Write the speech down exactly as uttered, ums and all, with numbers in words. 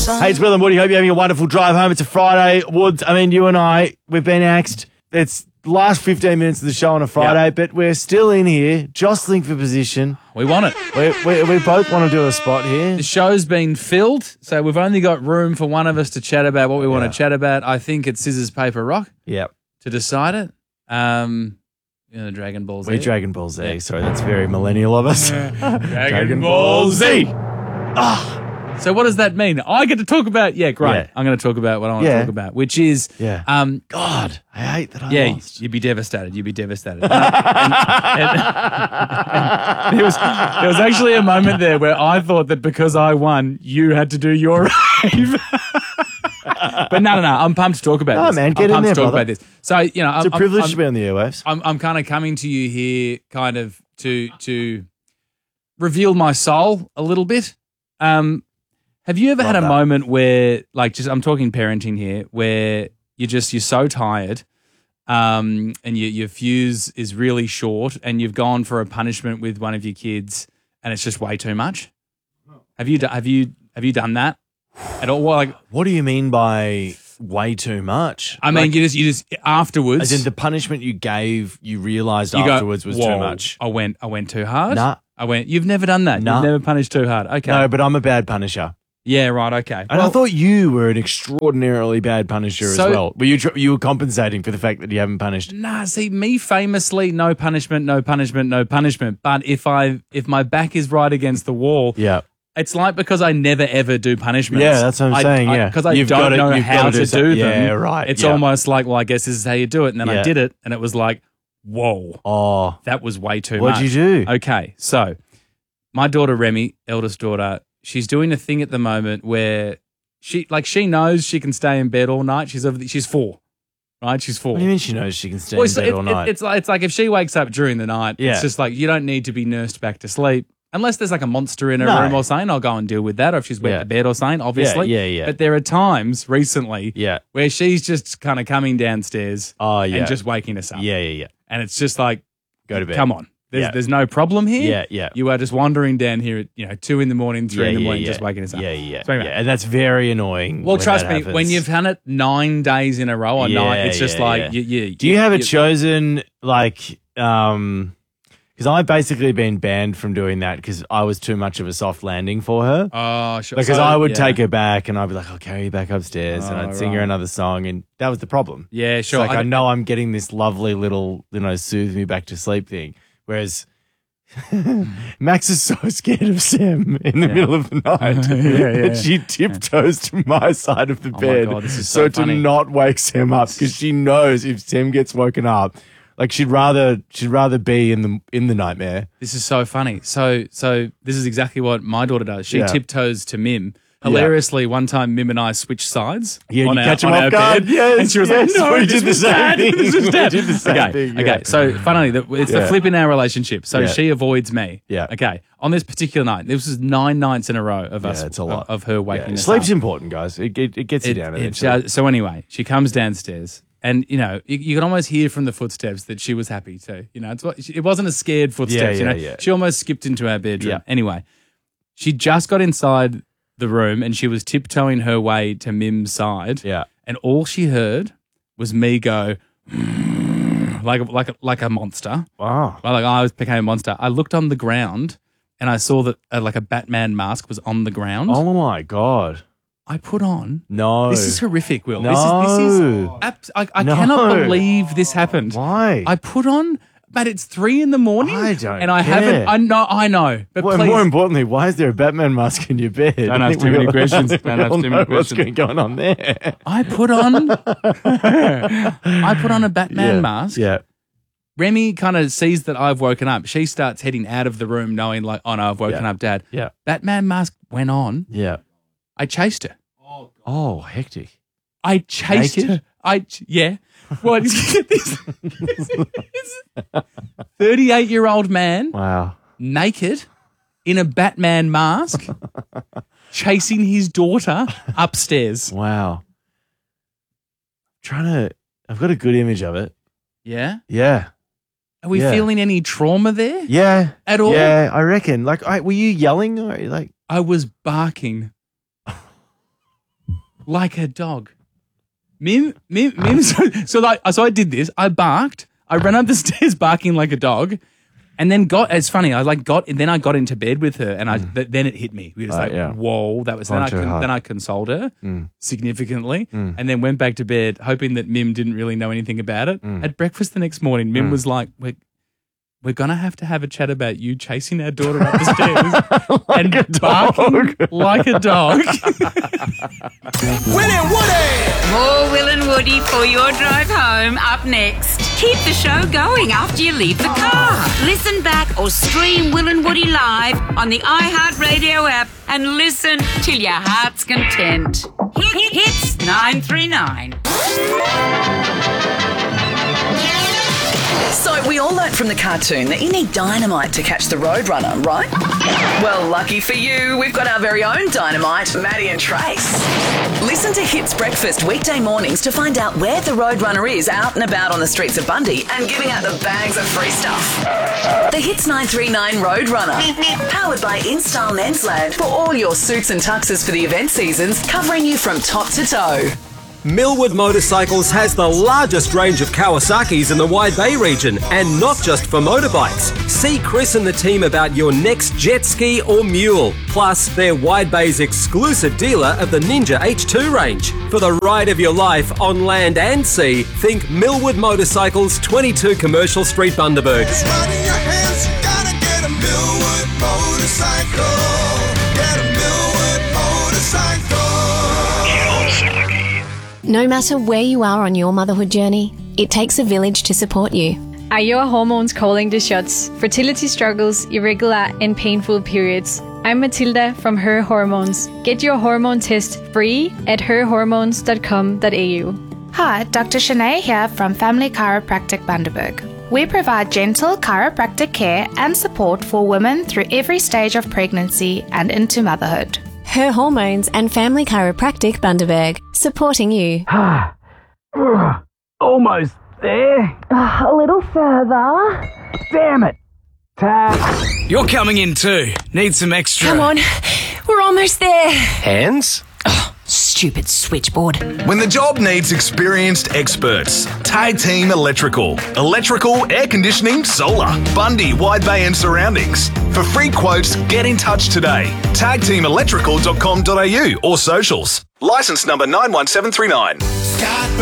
Hey, it's Will and Woody. Hope you're having a wonderful drive home. It's a Friday. Woods, I mean, you and I, we've been axed. It's the last fifteen minutes of the show on a Friday, Yep. but we're still in here, jostling for position. We want it. We, we, we both want to do a spot here. The show's been filled, so we've only got room for one of us to chat about what we want Yeah. to chat about. I think it's scissors, paper, rock Yep. to decide it. Um, you know, Dragon Ball Z. We're Dragon Ball Z. Sorry, that's very millennial of us. Dragon Ball Z. So what does that mean? I get to talk about, yeah, great. Yeah. I'm going to talk about what I want Yeah. to talk about, which is, Yeah. um, God, I hate that I yeah, lost. you'd be devastated. You'd be devastated. And- and- and there was there was actually a moment there where I thought that because I won, you had to do your rave. But no, no, no. I'm pumped to talk about No, this. man, get I'm in pumped there, to talk brother. about this. So you know, It's I'm, a privilege I'm, to be on the airwaves. I'm, I'm kind of coming to you here, kind of to to reveal my soul a little bit. Um, have you ever Love had a that. moment where, like, just I'm talking parenting here, where you just you're so tired, um, and you, your fuse is really short, and you've gone for a punishment with one of your kids, and it's just way too much? Have you do- have you have you done that at all? Well, like, What do you mean by way too much? I mean, Like, you just you just afterwards. as in the punishment you gave, you realised you go, afterwards was too "Whoa, much. I went, I went too hard. Nah. I went. You've never done that. Nah. You've never punished too hard. Okay. No, but I'm a bad punisher. Yeah. Right. Okay. And I thought you were an extraordinarily bad punisher So- as well. Were you tr- you were compensating for the fact that you haven't punished? Nah. See, me famously, no punishment, no punishment, no punishment. But if I if my back is right against the wall, Yeah. it's like because I never ever do punishments. Yeah, that's what I'm I- saying, I- yeah. because I, You've don't gotta- know you've how gotta to do do, some- them. yeah, right, It's yeah. almost like, well, I guess this is how you do it, and then Yeah. I did it, and it was like, whoa, Oh, that was way too what'd much. you do? Okay, so my daughter Remy, eldest daughter, she's doing a thing at the moment where she like she knows she can stay in bed all night. She's over the, she's four, right? She's four. What do you mean she knows she can stay Well, in it's, bed it- all it- night? it's like it's like if she wakes up during the night, Yeah. it's just like you don't need to be nursed back to sleep. Unless there's like a monster in her No. room or something, I'll go and deal with that. Or if she's wet Yeah. to bed or something, obviously. yeah, yeah. But there are times recently yeah. where she's just kind of coming downstairs Oh, yeah. and just waking us up. yeah, yeah, yeah. And it's just like, Go to bed. come on. There's, Yeah. there's no problem here. Yeah, yeah. You are just wandering down here at, you know, two in the morning, three yeah, in the yeah, morning, yeah. just waking us up. Yeah, yeah, So anyway. yeah. And that's very annoying. Well, when trust that me, happens. when you've done it nine days in a row or Yeah, nine, it's just yeah, like, yeah. you, you, Do you have a you, chosen, like, um, because I've basically been banned from doing that because I was too much of a soft landing for her. Oh, sure. Because So, I would yeah. take her back and I'd be like, I'll carry you back upstairs and Oh, I'd sing her right. another song. And that was the problem. Yeah, It's sure. like, I, I- know I'm getting this lovely little, you know, soothe me back to sleep thing. Whereas Max is so scared of Sam in the middle of the night. Yeah, yeah. She tiptoes to my side of the my bed God, this is so, so to funny. not wake Sam up because she knows if Sam gets woken up, like she'd rather she'd rather be in the in the nightmare. This is so funny. So, so this is exactly what my daughter does. She Yeah. tiptoes to Mim. Hilariously, one time Mim and I switched sides. Yeah, on you our, catch him on off our guard. bed, Yes, and she was yes, like, "No, we this did the was same dad. thing. This was We dad." did the same okay, thing, okay. yeah. So, funnily, the- it's Yeah. the flip in our relationship. So Yeah. she avoids me. Yeah. Okay. On this particular night, this was nine nights in a row of us Yeah, it's a lot. of, of her waking Yeah. us Sleep's up. important, guys. It, it, it gets you It- down it eventually. does- so anyway, she comes downstairs, and you know you, you can almost hear from the footsteps that she was happy too. You know, it's what, it wasn't a scared footsteps. Yeah, you yeah, know, yeah. she almost skipped into our bedroom. Yeah. Anyway, she just got inside the room and she was tiptoeing her way to Mim's side. Yeah. and all she heard was me go like like like a monster. Wow. Well, like I was became a monster. I looked on the ground and I saw that uh, like a Batman mask was on the ground. Oh my God. I put on. No. This is horrific, Will. No. This is this is. Abs- I, I No. cannot believe this happened. Why? I put on, but it's three in the morning. I don't and I care. haven't. I know. I know. But Well, please, more importantly, why is there a Batman mask in your bed? Don't I ask think too we many all- questions. Don't we ask all too many know what's questions. going on there. I put on. I put on a Batman yeah. mask. Yeah. Remy kind of sees that I've woken up. She starts heading out of the room, knowing like, oh no, I've woken Yeah. up, Dad. Yeah. Batman mask went on. Yeah. I chased her. Oh, hectic. I chased Naked? her. I ch- yeah. What is this? thirty-eight-year-old man Wow. naked in a Batman mask chasing his daughter upstairs. Wow. Trying to, I've got a good image of it. Yeah. Yeah. Are we Yeah. feeling any trauma there Yeah. at all? Yeah, I reckon. Like, I, were you yelling or like? I was barking. like a dog. Mim, Mim, Mim. So, so like, so I did this. I barked. I ran up the stairs barking like a dog, and then got. It's funny. I like got. Then I got into bed with her, and I. Mm. Th- then it hit me. We was Right, like, yeah. whoa, that was. Then Gone I too con- hard. then I consoled her Mm. significantly, Mm. and then went back to bed, hoping that Mim didn't really know anything about it. Mm. At breakfast the next morning, Mim Mm. was like, "We're we're gonna have to have a chat about you chasing our daughter up the stairs and a barking like a dog." Will and Woody! More Will and Woody for your drive home up next. Keep the show going after you leave the car. Listen back or stream Will and Woody live on the iHeartRadio app and listen till your heart's content. Hit, hits nine three nine. So we all learnt from the cartoon that you need dynamite to catch the Roadrunner, right? Well, lucky for you, we've got our very own dynamite, Maddie and Trace. Listen to Hits Breakfast weekday mornings to find out where the Roadrunner is out and about on the streets of Bundy and giving out the bags of free stuff. The Hits nine three nine Roadrunner, powered by InStyle Mensland for all your suits and tuxes for the event seasons, covering you from top to toe. Millwood Motorcycles has the largest range of Kawasaki's in the Wide Bay region, and not just for motorbikes. See Chris and the team about your next jet ski or mule. Plus, they're Wide Bay's exclusive dealer of the Ninja H two range. For the ride of your life on land and sea, think Millwood Motorcycles, twenty-two Commercial Street, Bundaberg. Right in your hands, you gotta get a Millwood motorcycle. Get a Millwood motorcycle. No matter where you are on your motherhood journey, it takes a village to support you. Are your hormones calling the shots? Fertility struggles, irregular and painful periods. I'm Matilda from Her Hormones. Get your hormone test free at her hormones dot com dot a u. Hi, Doctor Shanae here from Family Chiropractic Bundaberg. We provide gentle chiropractic care and support for women through every stage of pregnancy and into motherhood. Her Hormones and Family Chiropractic Bundaberg, supporting you. Almost there. A little further. Damn it. Tap. You're coming in too. Need some extra. Come on, we're almost there. Hands? Oh, stupid switchboard. When the job needs experienced experts, Tag Team Electrical. Electrical, air conditioning, solar. Bundy, Wide Bay and surroundings. For free quotes, get in touch today. tag team electrical dot com dot a u or socials. Licence number nine one seven three nine.